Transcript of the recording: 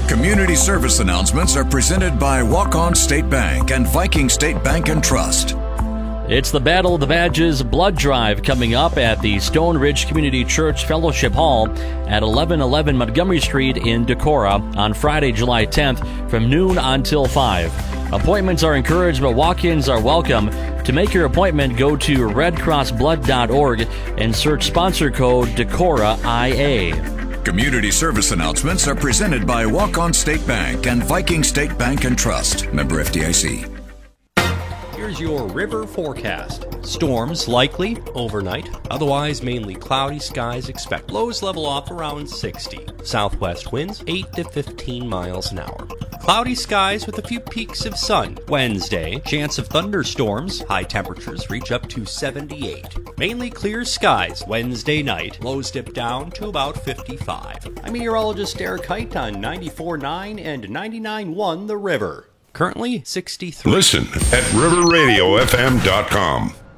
Community service announcements are presented by Walk-On State Bank and Viking State Bank and Trust. It's the Battle of the Badges blood drive coming up at the Stone Ridge Community Church Fellowship Hall at 1111 Montgomery Street in Decorah on Friday, July 10th from noon until 5. Appointments are encouraged, but walk-ins are welcome. To make your appointment, go to redcrossblood.org and search sponsor code DecorahIA. Community service announcements are presented by Walk-On State Bank and Viking State Bank and Trust. Member FDIC. Here's your river forecast. Storms likely overnight. Otherwise, mainly cloudy skies expect. Lows level off around 60. Southwest winds 8 to 15 miles an hour. Cloudy skies with a few peaks of sun. Wednesday, chance of thunderstorms. High temperatures reach up to 78. Mainly clear skies Wednesday night. Lows dip down to about 55. I'm meteorologist Eric Kite on 94.9 and 99.1 The River. Currently 63. Listen at riverradiofm.com.